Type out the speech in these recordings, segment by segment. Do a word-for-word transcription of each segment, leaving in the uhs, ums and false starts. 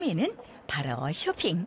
취미는 바로 쇼핑.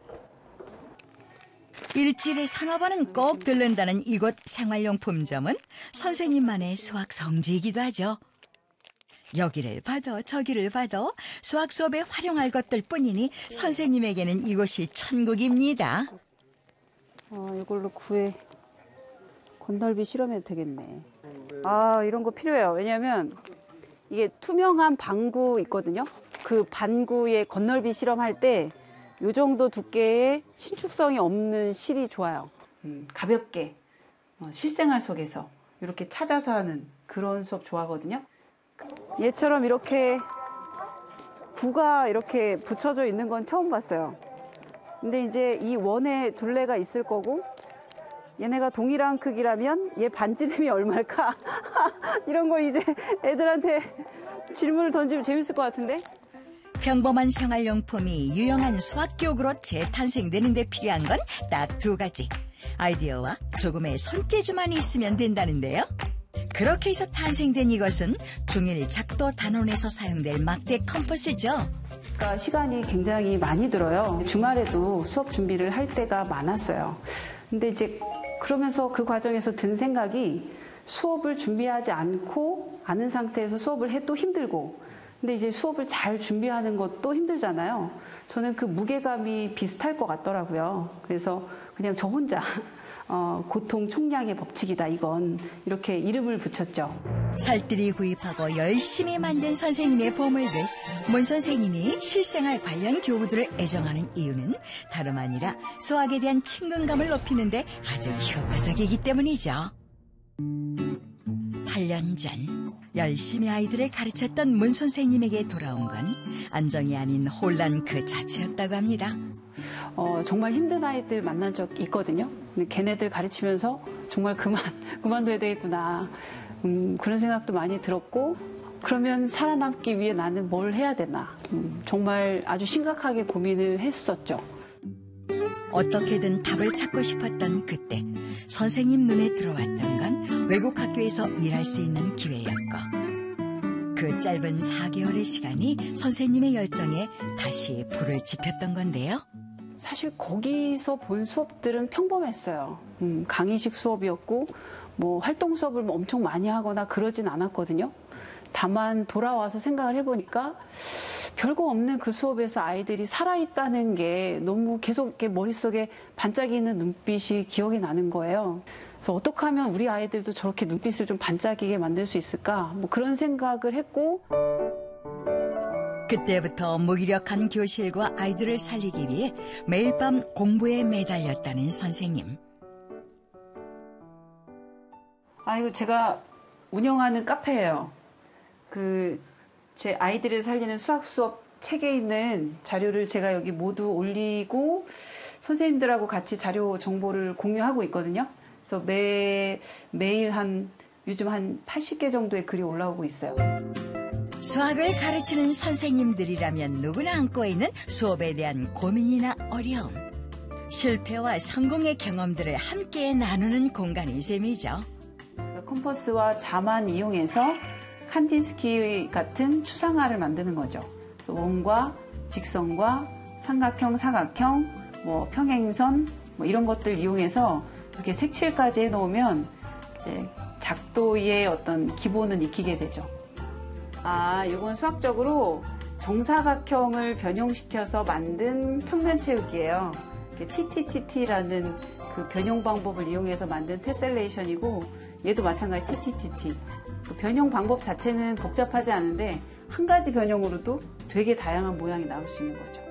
일주일에 서너 번은 꼭 들른다는 이곳 생활용품점은 선생님만의 수학 성지이기도 하죠. 여기를 봐도 저기를 봐도 수학 수업에 활용할 것들 뿐이니 선생님에게는 이곳이 천국입니다. 어, 이걸로 구해 건널비 실험해도 되겠네. 아, 이런 거 필요해요. 왜냐면 이게 투명한 방구 있거든요. 그 방구에 건널비 실험할 때 이 정도 두께의 신축성이 없는 실이 좋아요. 음, 가볍게 어, 실생활 속에서 이렇게 찾아서 하는 그런 수업 좋아하거든요. 얘처럼 이렇게 구가 이렇게 붙여져 있는 건 처음 봤어요. 근데 이제 이 원에 둘레가 있을 거고 얘네가 동일한 크기라면 얘 반지름이 얼마일까? 이런 걸 이제 애들한테 질문을 던지면 재밌을 것 같은데? 평범한 생활용품이 유용한 수학교육으로 재탄생되는 데 필요한 건 딱 두 가지. 아이디어와 조금의 손재주만 있으면 된다는데요. 그렇게 해서 탄생된 이것은 중일 작도 단원에서 사용될 막대 컴퍼스죠. 그러니까 시간이 굉장히 많이 들어요. 주말에도 수업 준비를 할 때가 많았어요. 근데 이제 그러면서 그 과정에서 든 생각이 수업을 준비하지 않고 아는 상태에서 수업을 해도 힘들고 근데 이제 수업을 잘 준비하는 것도 힘들잖아요. 저는 그 무게감이 비슷할 것 같더라고요. 그래서 그냥 저 혼자 어, 고통 총량의 법칙이다 이건 이렇게 이름을 붙였죠. 살뜰히 구입하고 열심히 만든 선생님의 보물들. 문 선생님이 실생활 관련 교구들을 애정하는 이유는 다름 아니라 수학에 대한 친근감을 높이는 데 아주 효과적이기 때문이죠. 팔 년 전 열심히 아이들을 가르쳤던 문 선생님에게 돌아온 건 안정이 아닌 혼란 그 자체였다고 합니다. 어, 정말 힘든 아이들 만난 적 있거든요. 근데 걔네들 가르치면서 정말 그만, 그만둬야 되겠구나. 음, 그런 생각도 많이 들었고 그러면 살아남기 위해 나는 뭘 해야 되나. 음, 정말 아주 심각하게 고민을 했었죠. 어떻게든 답을 찾고 싶었던 그때 선생님 눈에 들어왔던 건 외국 학교에서 일할 수 있는 기회였고 그 짧은 사 개월의 시간이 선생님의 열정에 다시 불을 지폈던 건데요. 사실 거기서 본 수업들은 평범했어요. 음, 강의식 수업이었고 뭐 활동 수업을 뭐 엄청 많이 하거나 그러진 않았거든요. 다만 돌아와서 생각을 해보니까 별거 없는 그 수업에서 아이들이 살아있다는 게 너무 계속 이렇게 머릿속에 반짝이는 눈빛이 기억이 나는 거예요. 그래서 어떻게 하면 우리 아이들도 저렇게 눈빛을 좀 반짝이게 만들 수 있을까? 뭐 그런 생각을 했고 그때부터 무기력한 교실과 아이들을 살리기 위해 매일 밤 공부에 매달렸다는 선생님. 아, 이거 제가 운영하는 카페예요. 그 제 아이들을 살리는 수학 수업 책에 있는 자료를 제가 여기 모두 올리고 선생님들하고 같이 자료 정보를 공유하고 있거든요. 그래서 매, 매일 한 요즘 한 팔십 개 정도의 글이 올라오고 있어요. 수학을 가르치는 선생님들이라면 누구나 안고 있는 수업에 대한 고민이나 어려움. 실패와 성공의 경험들을 함께 나누는 공간인 셈이죠. 컴퍼스와 자만 이용해서 칸딘스키 같은 추상화를 만드는 거죠. 원과 직선과 삼각형, 사각형, 뭐 평행선 뭐 이런 것들 이용해서 이렇게 색칠까지 해놓으면 이제 작도의 어떤 기본은 익히게 되죠. 아, 이건 수학적으로 정사각형을 변형시켜서 만든 평면 채우기예요. 티티티티라는 그 변형 방법을 이용해서 만든 테셀레이션이고 얘도 마찬가지 티티티티. 그 변형 방법 자체는 복잡하지 않은데 한 가지 변형으로도 되게 다양한 모양이 나올 수 있는 거죠.